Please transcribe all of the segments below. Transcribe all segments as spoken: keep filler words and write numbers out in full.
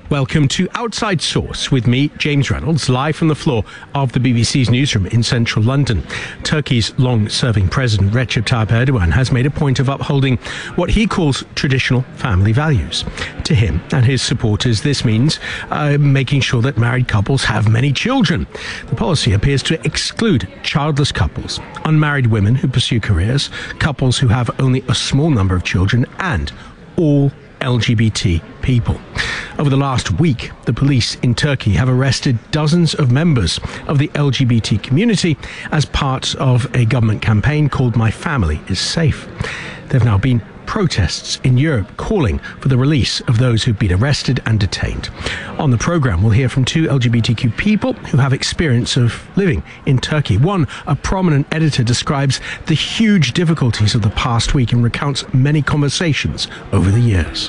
Welcome to Outside Source with me, James Reynolds, live from the floor of the B B C's newsroom in central London. Turkey's long-serving president, Recep Tayyip Erdogan, has made a point of upholding what he calls traditional family values. To him and his supporters, this means uh, making sure that married couples have many children. The policy appears to exclude childless couples, unmarried women who pursue careers, couples who have only a small number of children, and all L G B T people. Over the last week, the police in Turkey have arrested dozens of members of the L G B T community as part of a government campaign called My Family is Safe. There have now been protests in Europe calling for the release of those who've been arrested and detained. On the programme, we'll hear from two L G B T Q people who have experience of living in Turkey. One, a prominent editor, describes the huge difficulties of the past week and recounts many conversations over the years.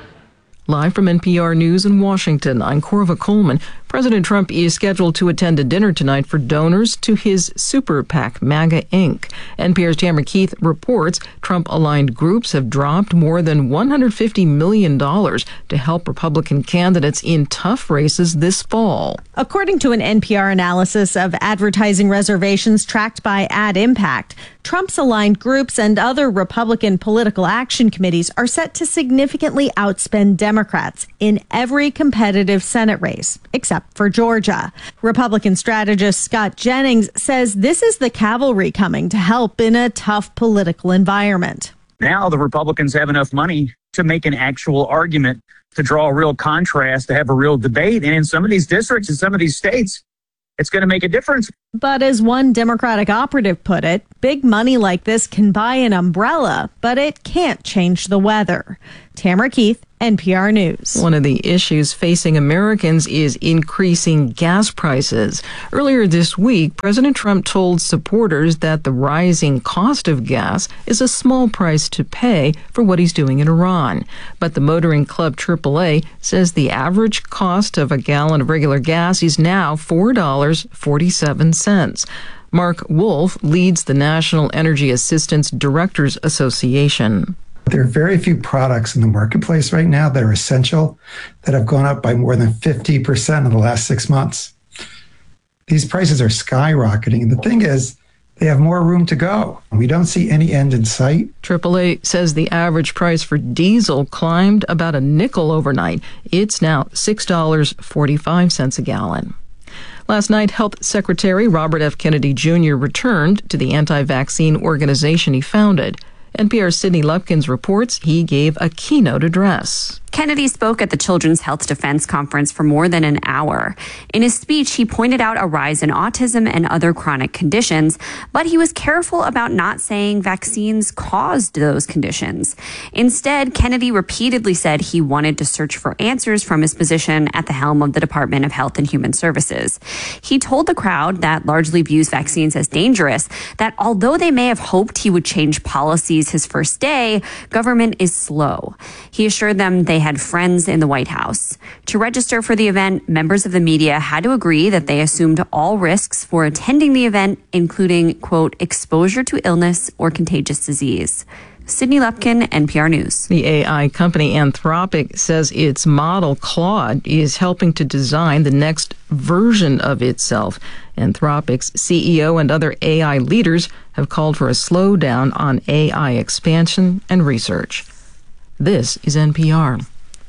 Live from N P R News in Washington, I'm Corva Coleman. President Trump is scheduled to attend a dinner tonight for donors to his super PAC, MAGA Incorporated. N P R's Tamara Keith reports Trump-aligned groups have dropped more than one hundred fifty million dollars to help Republican candidates in tough races this fall. According to an N P R analysis of advertising reservations tracked by Ad Impact, Trump's aligned groups and other Republican political action committees are set to significantly outspend Democrats in every competitive Senate race, except for Georgia. Republican strategist Scott Jennings says this is the cavalry coming to help in a tough political environment. Now the Republicans have enough money to make an actual argument, to draw a real contrast, to have a real debate. And in some of these districts, in some of these states, it's going to make a difference. But as one Democratic operative put it, big money like this can buy an umbrella, but it can't change the weather. Tamara Keith, N P R News. One of the issues facing Americans is increasing gas prices. Earlier this week, President Trump told supporters that the rising cost of gas is a small price to pay for what he's doing in Iran. But the motoring club triple A says the average cost of a gallon of regular gas is now four dollars and forty-seven cents. Mark Wolf leads the National Energy Assistance Directors Association. There are very few products in the marketplace right now that are essential that have gone up by more than fifty percent in the last six months. These prices are skyrocketing. And the thing is, they have more room to go. We don't see any end in sight. triple A says the average price for diesel climbed about a nickel overnight. It's now six dollars and forty-five cents a gallon. Last night, Health Secretary Robert F. Kennedy Junior returned to the anti-vaccine organization he founded. N P R's Sydney Lupkins reports he gave a keynote address. Kennedy spoke at the Children's Health Defense Conference for more than an hour. In his speech, he pointed out a rise in autism and other chronic conditions, but he was careful about not saying vaccines caused those conditions. Instead, Kennedy repeatedly said he wanted to search for answers from his position at the helm of the Department of Health and Human Services. He told the crowd that largely views vaccines as dangerous that although they may have hoped he would change policies his first day, government is slow. He assured them they had friends in the White House. To register for the event, members of the media had to agree that they assumed all risks for attending the event, including, quote, exposure to illness or contagious disease. Sydney Lupkin, N P R News. The A I company Anthropic says its model Claude is helping to design the next version of itself. Anthropic's C E O and other A I leaders have called for a slowdown on A I expansion and research. This is N P R.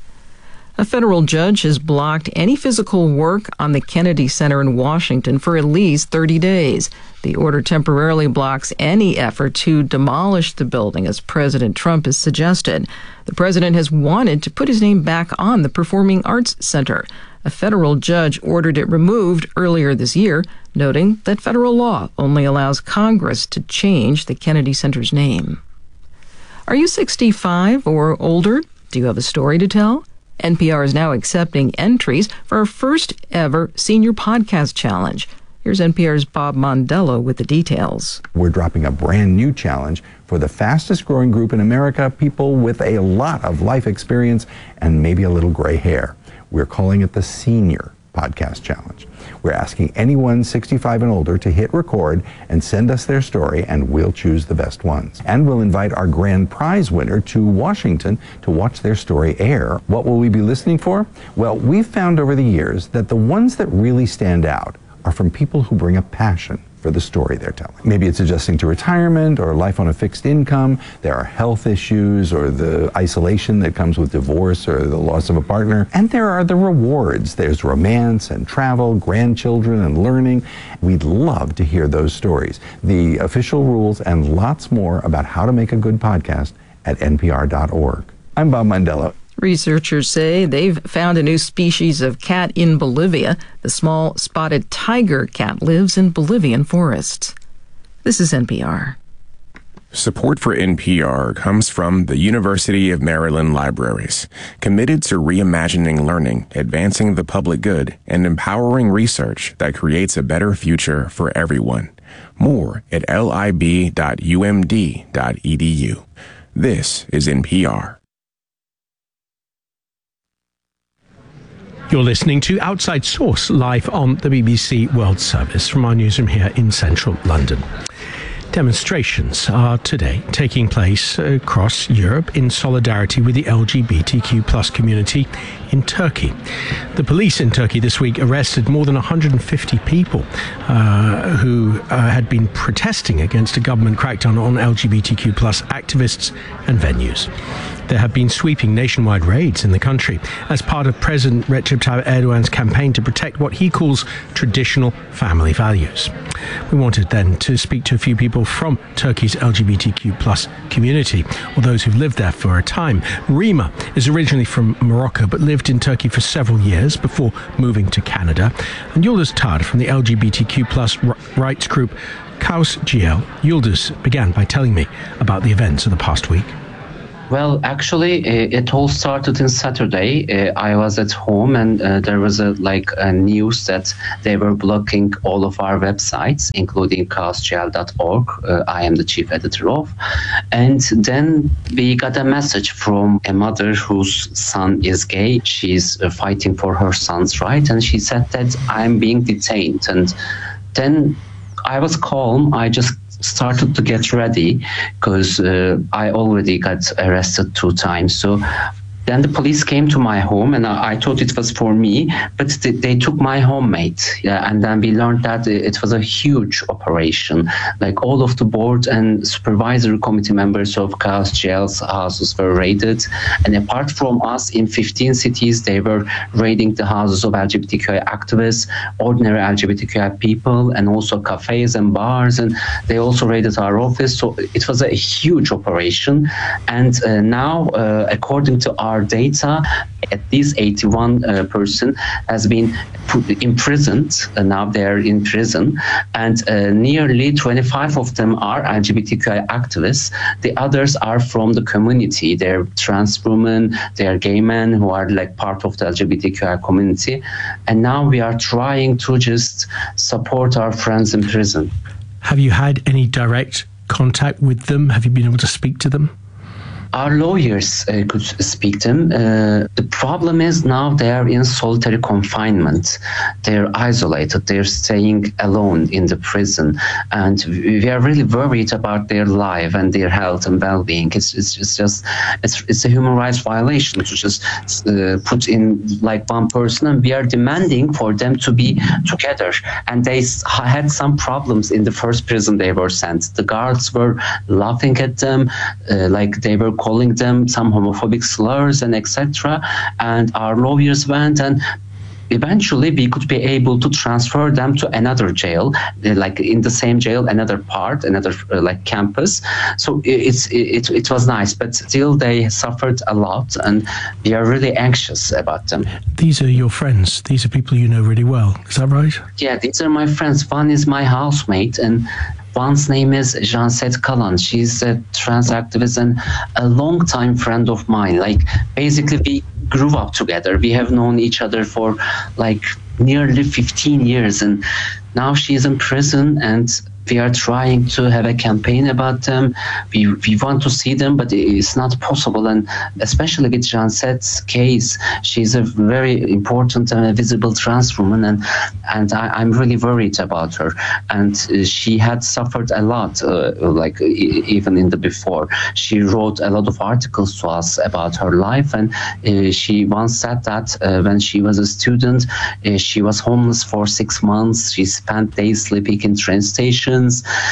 A federal judge has blocked any physical work on the Kennedy Center in Washington for at least thirty days. The order temporarily blocks any effort to demolish the building, as President Trump has suggested. The president has wanted to put his name back on the Performing Arts Center. A federal judge ordered it removed earlier this year, noting that federal law only allows Congress to change the Kennedy Center's name. Are you sixty-five or older? Do you have a story to tell? N P R is now accepting entries for our first ever Senior Podcast Challenge. Here's N P R's Bob Mondello with the details. We're dropping a brand new challenge for the fastest growing group in America, people with a lot of life experience and maybe a little gray hair. We're calling it the Senior Podcast Challenge. We're asking anyone sixty-five and older to hit record and send us their story, and we'll choose the best ones. And we'll invite our grand prize winner to Washington to watch their story air. What will we be listening for? Well, we've found over the years that the ones that really stand out are from people who bring a passion for the story they're telling. Maybe it's adjusting to retirement or life on a fixed income. There are health issues or the isolation that comes with divorce or the loss of a partner. And there are the rewards. There's romance and travel, grandchildren and learning. We'd love to hear those stories. The official rules and lots more about how to make a good podcast at N P R dot org. I'm Bob Mondello. Researchers say they've found a new species of cat in Bolivia. The small spotted tiger cat lives in Bolivian forests. This is N P R. Support for N P R comes from the University of Maryland Libraries, committed to reimagining learning, advancing the public good, and empowering research that creates a better future for everyone. More at lib dot u m d dot e d u. This is N P R. You're listening to Outside Source live on the B B C World Service from our newsroom here in central London. Demonstrations are today taking place across Europe in solidarity with the L G B T Q plus community in Turkey. The police in Turkey this week arrested more than one hundred fifty people uh, who uh, had been protesting against a government crackdown on L G B T Q plus activists and venues. There have been sweeping nationwide raids in the country as part of President Recep Tayyip Erdogan's campaign to protect what he calls traditional family values. We wanted then to speak to a few people from Turkey's L G B T Q plus community, or those who've lived there for a time. Rima is originally from Morocco but lived in Turkey for several years before moving to Canada. And Yıldız Tar from the L G B T Q plus rights group Kaos G L. Yıldız began by telling me about the events of the past week. Well, actually, it all started in Saturday. I was at home, and uh, there was a like a news that they were blocking all of our websites, including kaos g l dot org. Uh, I am the chief editor of. And then we got a message from a mother whose son is gay. She's uh, fighting for her son's right, and she said that I'm being detained. And then I was calm. I just started to get ready because uh, I already got arrested two times. So then the police came to my home, and I, I thought it was for me, but they, they took my homemate. Yeah, and then we learned that it was a huge operation. Like all of the board and supervisory committee members of Kaos G L's houses were raided, and apart from us, in fifteen cities, they were raiding the houses of L G B T Q I activists, ordinary L G B T Q I people, and also cafes and bars, and they also raided our office. So it was a huge operation, and uh, now, uh, according to our data, at least eighty-one uh, person has been put, imprisoned. Uh, now they're in prison, and uh, nearly twenty-five of them are L G B T Q I activists. The others are from the community. They're trans women, they're gay men who are like part of the L G B T Q I community. And now we are trying to just support our friends in prison. Have you had any direct contact with them? Have you been able to speak to them? Our lawyers uh, could speak to them. Uh, the problem is now they are in solitary confinement. They're isolated. They're staying alone in the prison. And we are really worried about their life and their health and well-being. It's, it's, it's just, it's, it's a human rights violation to just uh, put in like one person. And we are demanding for them to be together. And they had some problems in the first prison they were sent. The guards were laughing at them, uh, like they were calling them some homophobic slurs and et cetera. And our lawyers went, and eventually we could be able to transfer them to another jail, like in the same jail, another part, another uh, like campus. So it's it, it was nice, but still they suffered a lot, and we are really anxious about them. These are your friends. These are people you know really well. Is that right? Yeah, these are my friends. One is my housemate, and one's name is Janset Kalan. She's a trans activist and a longtime friend of mine. Like, basically, we grew up together. We have known each other for like nearly fifteen years, and now she's in prison, and We are trying to have a campaign about them. We we want to see them, but it's not possible. And especially with Janset's case, she's a very important and visible trans woman, and and I, I'm really worried about her. And uh, she had suffered a lot, uh, like e- even in the before. She wrote a lot of articles to us about her life, and uh, she once said that uh, when she was a student, uh, she was homeless for six months. She spent days sleeping in train stations.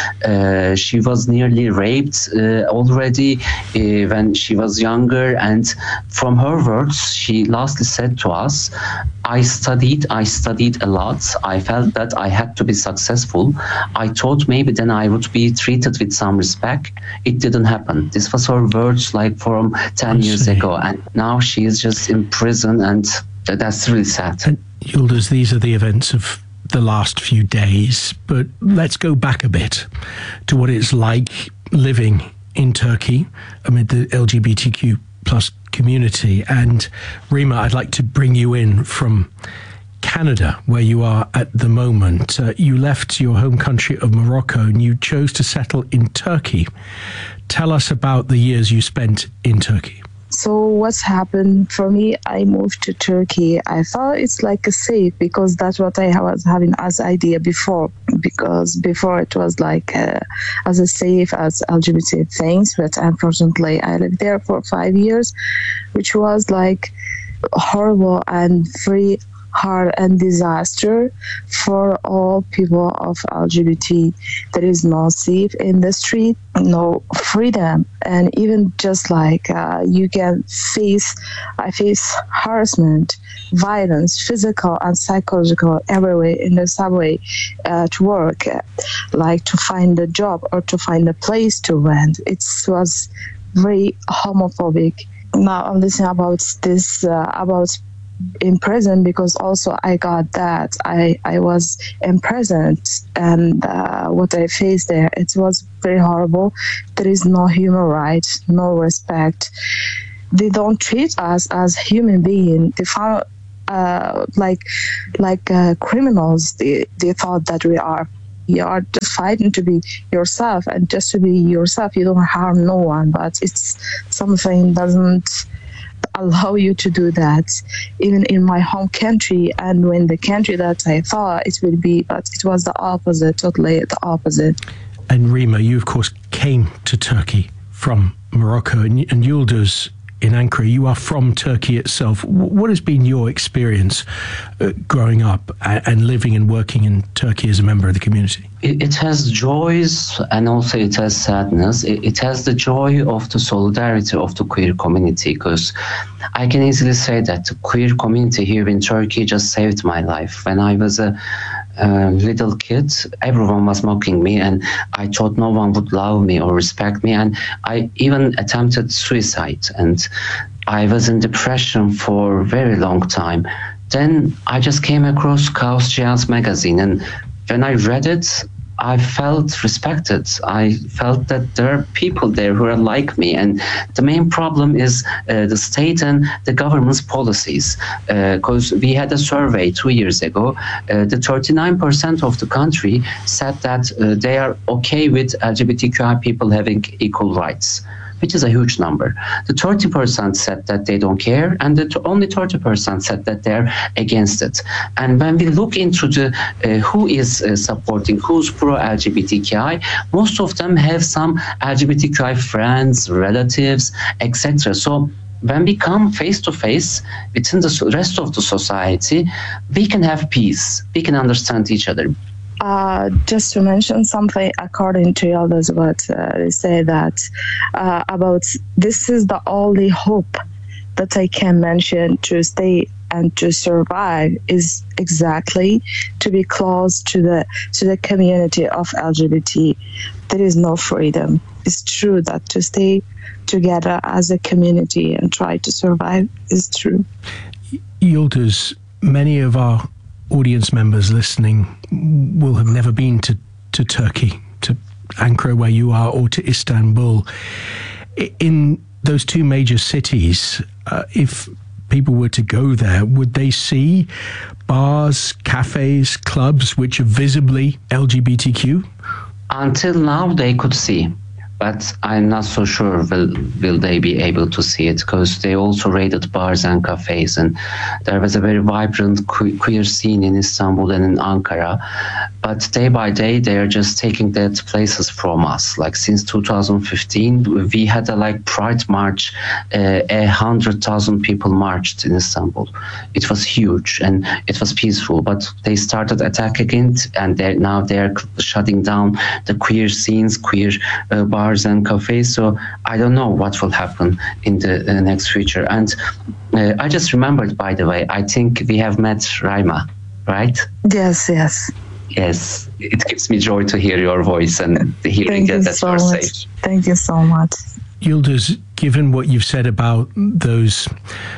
Uh, she was nearly raped uh, already uh, when she was younger, and from her words, she lastly said to us, I studied, I studied a lot. I felt that I had to be successful. I thought maybe then I would be treated with some respect. It didn't happen. This was her words like from ten years ago, and now she is just in prison, and that's really sad. And Yıldız, these are the events of the last few days, but let's go back a bit to what it's like living in Turkey amid the L G B T Q plus community. And Rima, I'd like to bring you in from Canada, where you are at the moment. Uh, you left your home country of Morocco and you chose to settle in Turkey. Tell us about the years you spent in Turkey. So what's happened for me, I moved to Turkey. I thought it's like a safe, because that's what I was having as idea before. Because before it was like uh, as a safe as L G B T things, but unfortunately I lived there for five years, which was like horrible and very hard and disaster for all people of L G B T. There is no safe in the street, no freedom, and even just like uh, you can face, I face harassment, violence, physical and psychological everywhere in the subway, uh, to work, uh, like to find a job or to find a place to rent. It was very homophobic. Now I'm listening about this, uh, about in prison, because also I got that I, I was imprisoned, and uh, what I faced there, it was very horrible. There is no human rights, no respect. They don't treat us as human beings. They found uh, like like uh, criminals. They, they thought that we are. You are just fighting to be yourself, and just to be yourself, you don't harm no one, but it's something doesn't allow you to do that, even in my home country, and when the country that I thought it would be, but it was the opposite, totally the opposite. And Rima, you of course came to Turkey from Morocco, and, and Yıldız in Ankara, you are from Turkey itself. What has been your experience uh, growing up and, and living and working in Turkey as a member of the community? It, it has joys, and also it has sadness. It, it has the joy of the solidarity of the queer community, because I can easily say that the queer community here in Turkey just saved my life. When I was a Uh, little kid, everyone was mocking me, and I thought no one would love me or respect me, and I even attempted suicide, and I was in depression for a very long time. Then I just came across Chaos Giants magazine, and when I read it, I felt respected. I felt that there are people there who are like me. And the main problem is uh, the state and the government's policies. Because uh, we had a survey two years ago. Uh, the thirty-nine percent of the country said that uh, they are okay with L G B T Q I people having equal rights, which is a huge number. The thirty percent said that they don't care, and the t- only thirty percent said that they're against it. And when we look into the uh, who is uh, supporting, who's pro-L G B T Q I, most of them have some L G B T Q I friends, relatives, et cetera. So when we come face to face within the rest of the society, we can have peace. We can understand each other. Uh, just to mention something, according to Yıldız, what uh, they say that uh, about this is the only hope that I can mention to stay and to survive is exactly to be close to the to the community of L G B T. There is no freedom. It's true that to stay together as a community and try to survive is true. Yıldız, many of our audience members listening will have never been to, to Turkey, to Ankara where you are, or to Istanbul. In those two major cities, uh, if people were to go there, would they see bars, cafes, clubs which are visibly L G B T Q? Until now, they could see. But I'm not so sure will will they be able to see it, because they also raided bars and cafes, and there was a very vibrant que- queer scene in Istanbul and in Ankara. But day by day, they are just taking that places from us. Like since two thousand fifteen, we had a like Pride March, uh, a hundred thousand people marched in Istanbul. It was huge and it was peaceful. But they started attacking it, and they're, now they are shutting down the queer scenes, queer uh, bars and cafes. So I don't know what will happen in the uh, next future. And uh, I just remembered, by the way, I think we have met Raima, right? Yes, yes. Yes, it gives me joy to hear your voice and hearing Thank that, you that so you're much. safe. Thank you so much. Yildiz, given what you've said about those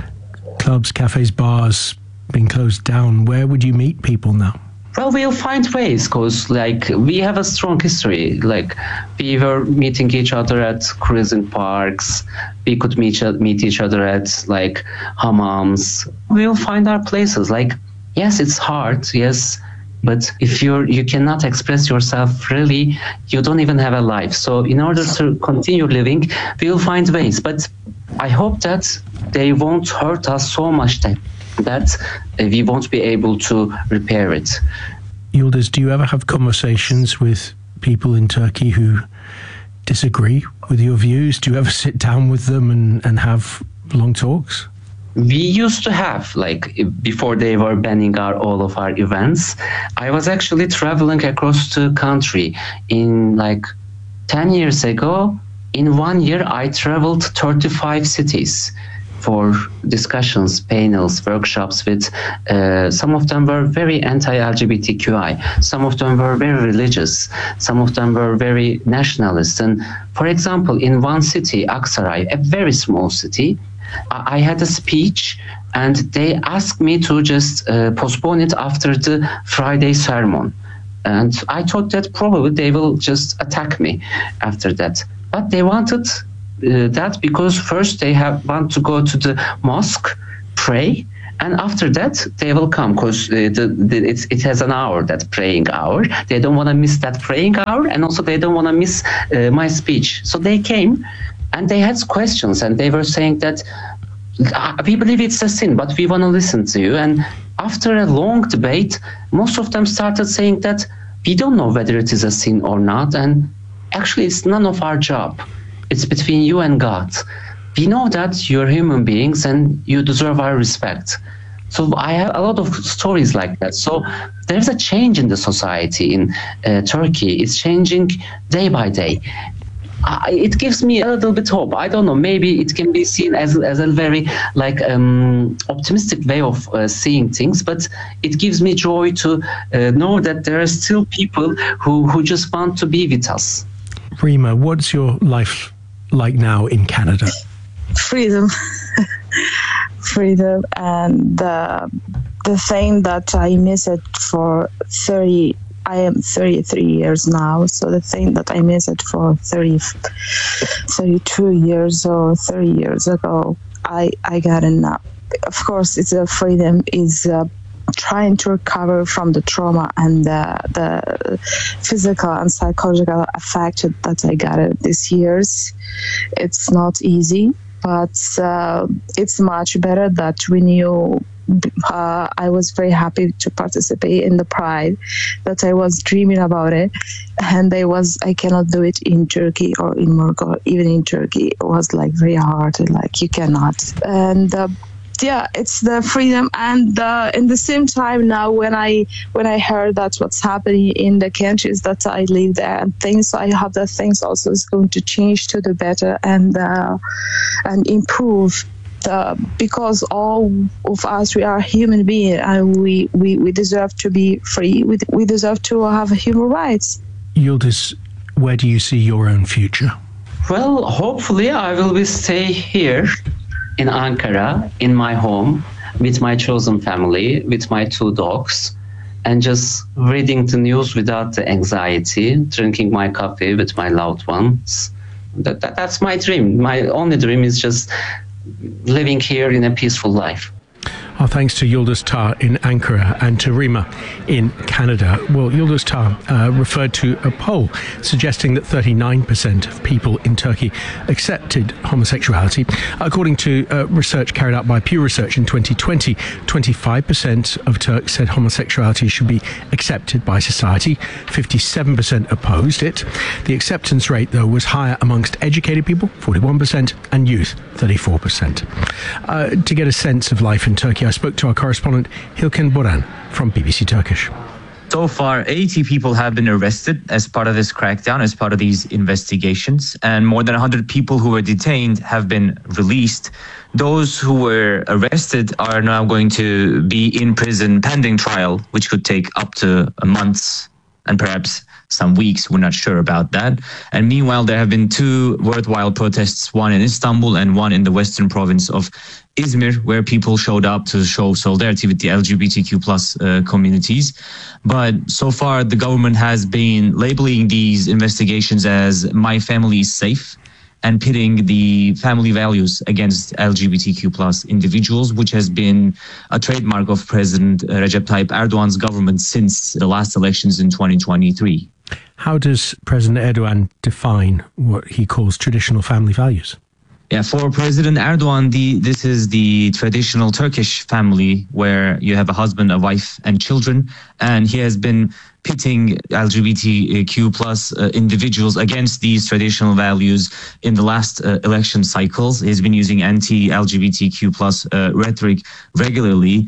clubs, cafes, bars being closed down, where would you meet people now? Well, we'll find ways, because like we have a strong history. Like we were meeting each other at cruising parks. We could meet meet each other at like hammams. We'll find our places. Like, yes, it's hard. Yes. But if you're, you cannot express yourself freely, you don't even have a life. So in order to continue living, we'll find ways. But I hope that they won't hurt us so much that, that we won't be able to repair it. Yildiz, do you ever have conversations with people in Turkey who disagree with your views? Do you ever sit down with them and, and have long talks? We used to have, like, before they were banning our all of our events, I was actually traveling across the country. In like ten years ago, in one year, I traveled thirty-five cities for discussions, panels, workshops with, uh, some of them were very anti-L G B T Q I, some of them were very religious, some of them were very nationalist. And for example, in one city, Aksaray, a very small city, I had a speech and they asked me to just uh, postpone it after the Friday sermon. And I thought that probably they will just attack me after that. But they wanted uh, that because first they have want to go to the mosque, pray, and after that they will come, because uh, the, the, it's, it has an hour, that praying hour. They don't want to miss that praying hour, and also they don't want to miss uh, my speech. So they came. And they had questions, and they were saying that we believe it's a sin, but we want to listen to you. And after a long debate, most of them started saying that we don't know whether it is a sin or not. And actually, it's none of our job. It's between you and God. We know that you're human beings and you deserve our respect. So I have a lot of stories like that. So there's a change in the society in uh, Turkey. It's changing day by day. I, it gives me a little bit hope. I don't know. Maybe it can be seen as as a very like um, optimistic way of uh, seeing things, but it gives me joy to uh, know that there are still people who who just want to be with us. Rima, what's your life like now in Canada? Freedom, freedom, and the the thing that I miss it for thirty. I am thirty-three years now, so the thing that I missed it for thirty, thirty-two years or thirty years ago, I, I got enough. Of course, it's a freedom is uh, trying to recover from the trauma and the, the physical and psychological effect that I got it these years. It's not easy, but uh, it's much better that when you Uh, I was very happy to participate in the Pride, that I was dreaming about it, and I was I cannot do it in Turkey or in Morocco. Even in Turkey, it was like very hard, like you cannot. And uh, yeah, it's the freedom, and uh, in the same time now when I when I heard that's what's happening in the countries that I live there, and things I hope that things also is going to change to the better and uh, and improve. Uh, because all of us, we are human beings, and we, we, we deserve to be free. We, we deserve to have human rights. Yildiz, where do you see your own future? Well, hopefully I will be stay here in Ankara, in my home, with my chosen family, with my two dogs, and just reading the news without the anxiety, drinking my coffee with my loved ones. That, that that's my dream. My only dream is just living here in a peaceful life. Our thanks to Yıldız Tar in Ankara and to Rima in Canada. Well, Yıldız Tar uh, referred to a poll suggesting that thirty-nine percent of people in Turkey accepted homosexuality. According to uh, research carried out by Pew Research in twenty twenty, twenty-five percent of Turks said homosexuality should be accepted by society. fifty-seven percent opposed it. The acceptance rate, though, was higher amongst educated people, forty-one percent, and youth, thirty-four percent. Uh, to get a sense of life in Turkey, I spoke to our correspondent Hilken Boran from B B C Turkish. So far, eighty people have been arrested as part of this crackdown, as part of these investigations, and more than one hundred people who were detained have been released. Those who were arrested are now going to be in prison pending trial, which could take up to months and perhaps some weeks. We're not sure about that. And meanwhile, there have been two worthwhile protests, one in Istanbul and one in the western province of Izmir, where people showed up to show solidarity with the L G B T Q plus uh, communities. But so far, the government has been labeling these investigations as "My family is safe" and pitting the family values against L G B T Q plus individuals, which has been a trademark of President Recep Tayyip Erdogan's government since the last elections in twenty twenty-three. How does President Erdogan define what he calls traditional family values? Yeah, for President Erdogan, the, this is the traditional Turkish family where you have a husband, a wife, and children. And he has been pitting L G B T Q plus uh, individuals against these traditional values in the last uh, election cycles. He's been using anti-L G B T Q plus uh, rhetoric regularly.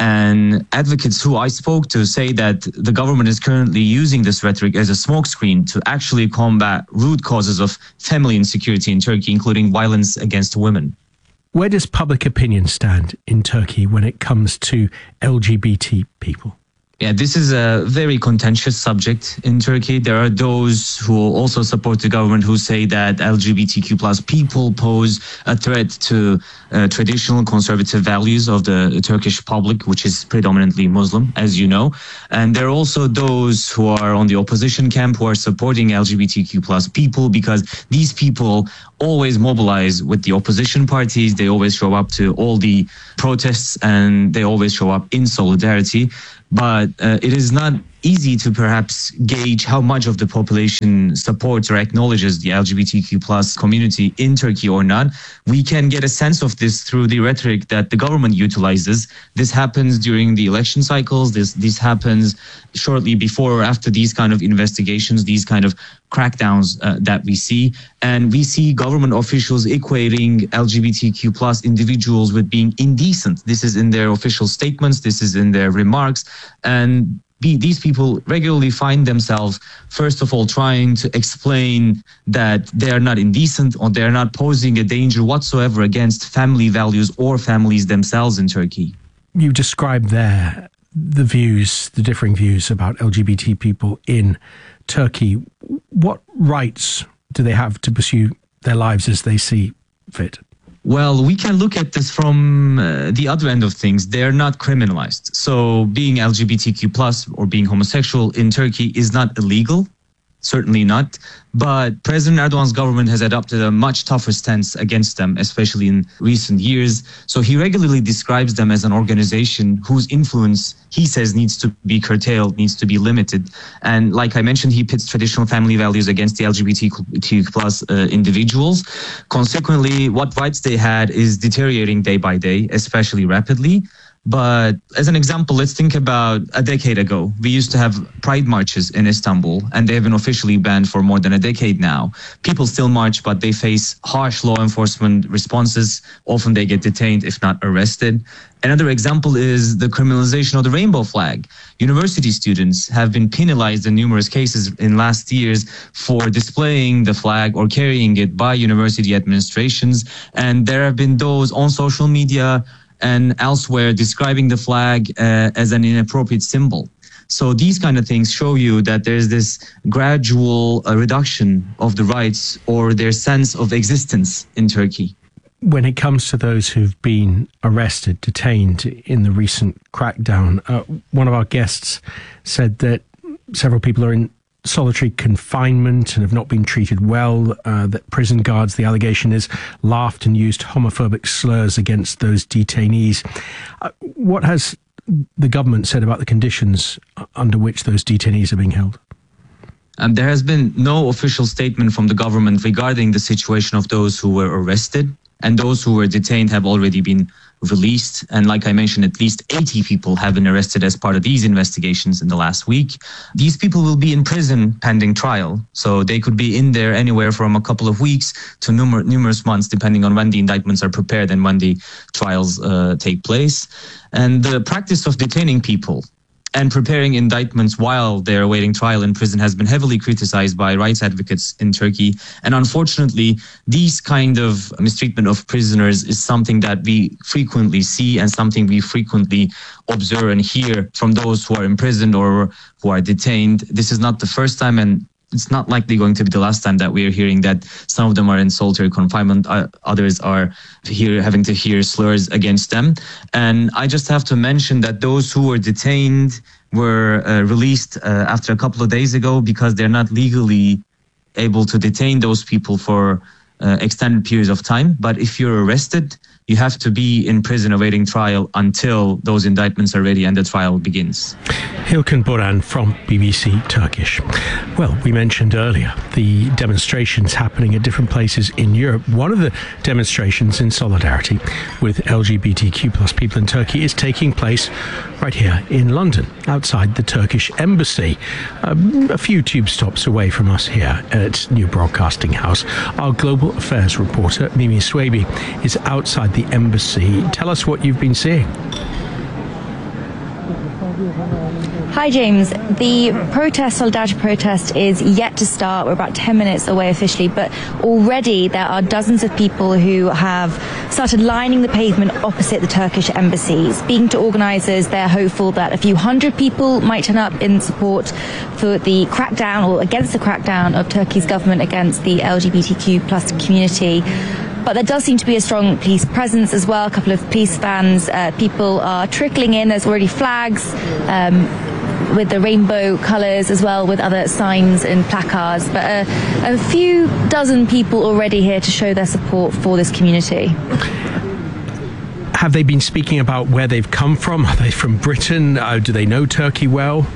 And advocates who I spoke to say that the government is currently using this rhetoric as a smokescreen to actually combat root causes of family insecurity in Turkey, including violence against women. Where does public opinion stand in Turkey when it comes to L G B T people? Yeah, this is a very contentious subject in Turkey. There are those who also support the government who say that L G B T Q plus people pose a threat to uh, traditional conservative values of the Turkish public, which is predominantly Muslim, as you know. And there are also those who are on the opposition camp who are supporting L G B T Q plus people because these people always mobilize with the opposition parties. They always show up to all the protests and they always show up in solidarity. But uh, it is not easy to perhaps gauge how much of the population supports or acknowledges the L G B T Q plus community in Turkey or not. We can get a sense of this through the rhetoric that the government utilizes. This happens during the election cycles. This this happens shortly before or after these kind of investigations, these kind of crackdowns uh, that we see. And we see government officials equating L G B T Q plus individuals with being indecent. This is in their official statements. This is in their remarks. And Be, these people regularly find themselves, first of all, trying to explain that they are not indecent or they are not posing a danger whatsoever against family values or families themselves in Turkey. You described there the views, the differing views about L G B T people in Turkey. What rights do they have to pursue their lives as they see fit? Well, we can look at this from uh, the other end of things. They're not criminalized. So being L G B T Q plus or being homosexual in Turkey is not illegal. Certainly not. But President Erdogan's government has adopted a much tougher stance against them, especially in recent years. So he regularly describes them as an organization whose influence, he says, needs to be curtailed, needs to be limited. And like I mentioned, he pits traditional family values against the L G B T Q plus uh, individuals. Consequently, what rights they had is deteriorating day by day, especially rapidly. But as an example, let's think about a decade ago. We used to have pride marches in Istanbul, and they have been officially banned for more than a decade now. People still march, but they face harsh law enforcement responses. Often they get detained, if not arrested. Another example is the criminalization of the rainbow flag. University students have been penalized in numerous cases in last years for displaying the flag or carrying it by university administrations. And there have been those on social media and elsewhere describing the flag uh, as an inappropriate symbol. So these kind of things show you that there's this gradual uh, reduction of the rights or their sense of existence in Turkey. When it comes to those who've been arrested, detained in the recent crackdown, uh, one of our guests said that several people are in solitary confinement and have not been treated well, uh, that prison guards, the allegation is, laughed and used homophobic slurs against those detainees. Uh, what has the government said about the conditions under which those detainees are being held? Um, there has been no official statement from the government regarding the situation of those who were arrested, and those who were detained have already been released. And like I mentioned, at least eighty people have been arrested as part of these investigations in the last week. These people will be in prison pending trial. So they could be in there anywhere from a couple of weeks to numer- numerous months, depending on when the indictments are prepared and when the trials uh, take place. And the practice of detaining people and preparing indictments while they're awaiting trial in prison has been heavily criticized by rights advocates in Turkey. And unfortunately, these kind of mistreatment of prisoners is something that we frequently see and something we frequently observe and hear from those who are imprisoned or who are detained. This is not the first time, and it's not likely going to be the last time that we are hearing that some of them are in solitary confinement, uh, others are here having to hear slurs against them. And I just have to mention that those who were detained were uh, released uh, after a couple of days ago because they're not legally able to detain those people for uh, extended periods of time. But if you're arrested, you have to be in prison awaiting trial until those indictments are ready and the trial begins. Hilkun Boran from B B C Turkish. Well, we mentioned earlier the demonstrations happening at different places in Europe. One of the demonstrations in solidarity with L G B T Q plus people in Turkey is taking place right here in London, outside the Turkish embassy, um, a few tube stops away from us here at New Broadcasting House. Our global affairs reporter, Mimi Swaby, is outside the embassy. Tell us what you've been seeing. Hi, James. The protest, Solidarity protest, is yet to start. We're about ten minutes away officially, but already there are dozens of people who have started lining the pavement opposite the Turkish embassy. Speaking to organisers, they're hopeful that a few hundred people might turn up in support for the crackdown or against the crackdown of Turkey's government against the L G B T Q plus community. But there does seem to be a strong police presence as well. A couple of police vans, uh, people are trickling in. There's already flags um, with the rainbow colours as well, with other signs and placards. But uh, a few dozen people already here to show their support for this community. Have they been speaking about where they've come from? Are they from Britain? Uh, do they know Turkey well?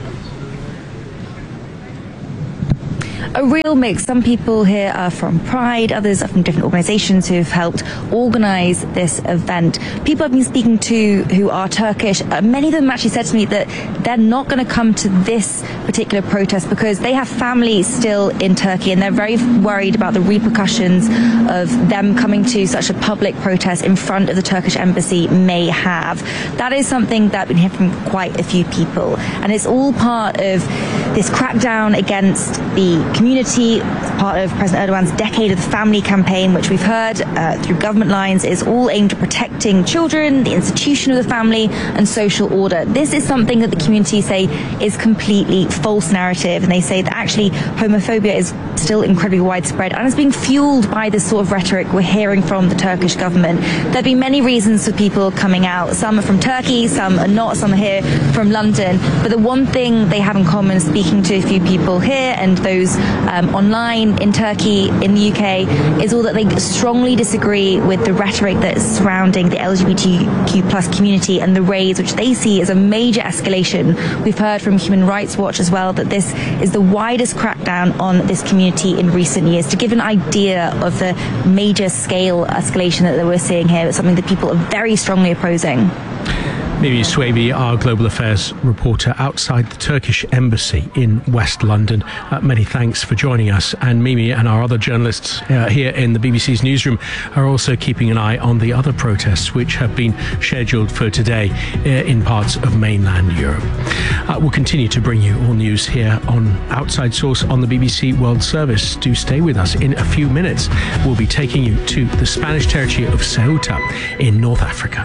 A real mix. Some people here are from Pride, others are from different organisations who have helped organise this event. People I've been speaking to who are Turkish, uh, many of them actually said to me that they're not going to come to this particular protest because they have family still in Turkey and they're very worried about the repercussions of them coming to such a public protest in front of the Turkish embassy may have. That is something that we've been hearing from quite a few people, and it's all part of this crackdown against the community, part of President Erdogan's Decade of the Family campaign, which we've heard uh, through government lines is all aimed at protecting children, the institution of the family, and social order. This is something that the community say is completely false narrative, and they say that actually homophobia is still incredibly widespread and is being fueled by this sort of rhetoric we're hearing from the Turkish government. There have been many reasons for people coming out. Some are from Turkey, some are not, some are here from London. But the one thing they have in common, speaking to a few people here and those um, online in Turkey, in the U K, is all that they strongly disagree with the rhetoric that is surrounding the L G B T Q plus community and the raids, which they see as a major escalation. We've heard from Human Rights Watch as well that this is the widest crackdown on this community in recent years. To give an idea of the major scale escalation that we're seeing here, it's something that people are very strongly opposing. Mimi Swaby, our global affairs reporter outside the Turkish embassy in West London. Uh, many thanks for joining us. And Mimi and our other journalists uh, here in the B B C's newsroom are also keeping an eye on the other protests which have been scheduled for today uh, in parts of mainland Europe. Uh, we'll continue to bring you all news here on Outside Source on the B B C World Service. Do stay with us. In a few minutes, we'll be taking you to the Spanish territory of Ceuta in North Africa.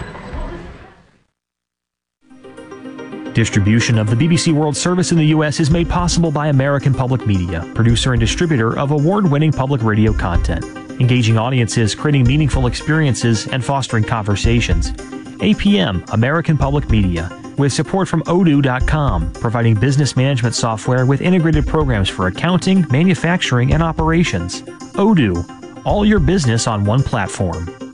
Distribution of the B B C World Service in the U S is made possible by American Public Media, producer and distributor of award-winning public radio content, engaging audiences, creating meaningful experiences, and fostering conversations. A P M, American Public Media, with support from odoo dot com, providing business management software with integrated programs for accounting, manufacturing, and operations. Odoo, all your business on one platform.